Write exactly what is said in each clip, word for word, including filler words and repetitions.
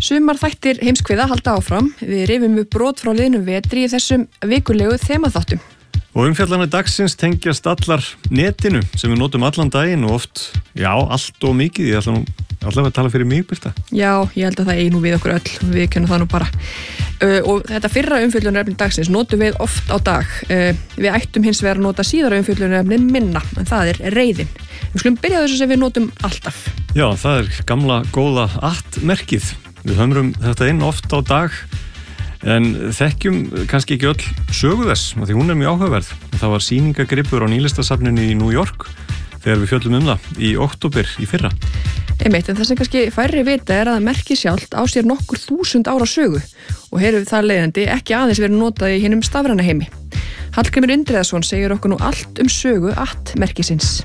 Sumar þættir heimskviða halda áfram. Við rifum upp brot frá liðnum vetri í þessum vikulegu þemaþáttum. Og umfjallanir dagsins tengjast allar netinu sem við notum allan daginn og oft, já, allt og mikið. Ég ætla nú allavega að tala fyrir mig, Birta. Já, ég held að það eigi nú við okkur öll. Við kennum það nú bara. Uh, og þetta fyrra umfjöllunarefni dagsins notum við oft á dag. Uh, við ættum hins vegar að nota síðara umfjöllunarefni minna, en það er reiðin. Við skulum byrja þessu sem við notum alltaf. Já, það er gamla góða at-merkið. Við hömrum þetta inn oft á dag, en þekkjum kannski ekki öll sögu þess, því hún er mjög áhugaverð. Það var sýningagripur á Nýlistasafninu í New York þegar við fjöllum um það í október í fyrra. Einmitt, en það sem kannski færri vita er að merkið sjálft á sér nokkur þúsund ára sögu og hefur það leiðandi ekki aðeins verið notað í hinum stafræna heimi. Hallgrímur Indriðason segir okkur nú allt um sögu at-merkisins.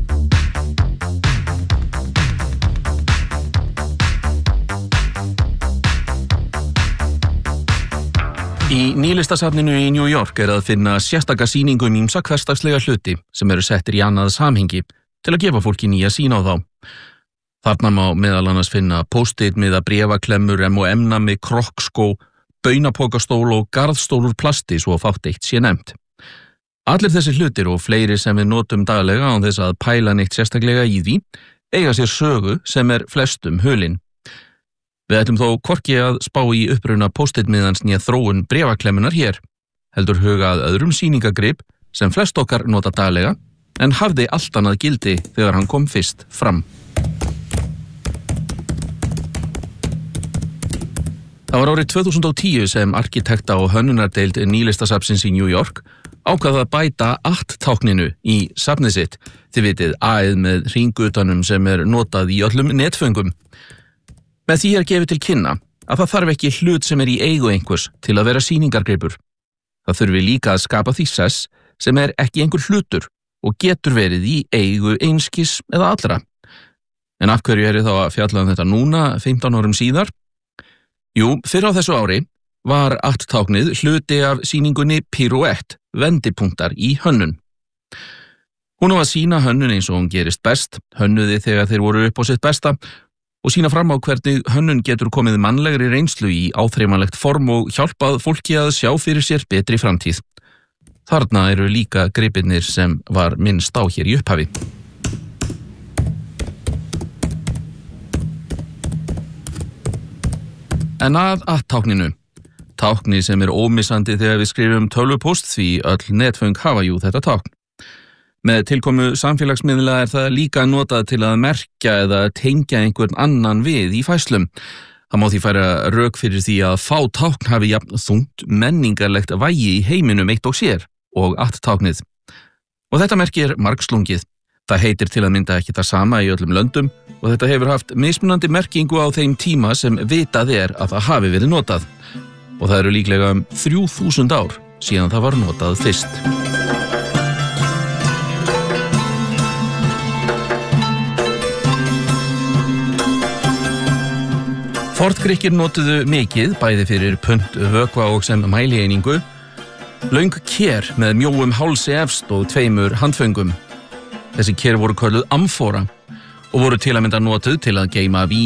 Í Nýlistasafninu í New York er að finna sérstaka sýningu um ýmsa hversdagslega hluti sem eru settir í annað samhengi til að gefa fólki nýja sýn á þá. Þarna má meðal annars finna post-it miða bréfaklemmur, em og em-nami, krokkskó, baunapokastól og garðstól úr plasti svo fátt eitt sé nefnt. Allir þessi hlutir og fleiri sem við notum daglega án þess að pæla neitt sérstaklega í því eiga sér sögu sem er flestum hulin. Við ætlum þó hvorki að spá í uppruna post-it miðans nýja þróun bréfaklemmunar hér, heldur huga að öðrum sýningagrip sem flest okkar nota daglega en hafði allt annað gildi þegar hann kom fyrst fram. Það var árið tvö þúsund og tíu sem arkitekta og hönnunardeild Nýlistasafnsins í New York ákvað að bæta at-tákninu í safnið sitt, þið vitið A-ið með hringutanum sem er notað í öllum netföngum. Með því er gefið til kynna að það þarf ekki hlut sem er í eigu einhvers til að vera sýningargripur. Það þurfi líka að skapa því sess sem er ekki einhver hlutur og getur verið í eigu einskis eða allra. En af hverju er ég þá að fjalla um þetta núna, fimmtán árum síðar? Jú, fyrr á þessu ári var at-táknið hluti af sýningunni Pirouette, vendipunktar í hönnun. Hún á að sýna hönnun eins og hún gerist best, hönnuði þegar þeir voru upp á sitt besta, og sína fram á hvernig hönnun getur komið mannlegri reynslu í áþreifanlegt form og hjálpað fólki að sjá fyrir sér betri framtíð. Þarna eru líka gripirnir sem var minnst á hér í upphafi. En að at-tákninu. Tákni sem er ómissandi þegar við skrifum tölvupóst því öll netföng hafa jú þetta tákn. Með tilkomu samfélagsmiðla er það líka notað til að merkja eða tengja einhvern annan við í færslum. Það má því færa rök fyrir því að fá tákn hafi jafn þungt menningarlegt vægi í heiminum eitt og sér og at-táknið. Og þetta merkir margslungið. Það heitir til að mynda ekki það sama í öllum löndum og þetta hefur haft mismunandi merkingu á þeim tíma sem vitað er að það hafi verið notað. Og það eru líklega um þrjú þúsund ár síðan það var notað fyrst. Forngrikkir notuðu mikið, bæði fyrir punt, vökva og sem mælieiningu, löng ker með mjóum hálsi efst og tveimur handföngum. Þessi ker voru kölluð amfora og voru til að mynda notuð til að geyma vín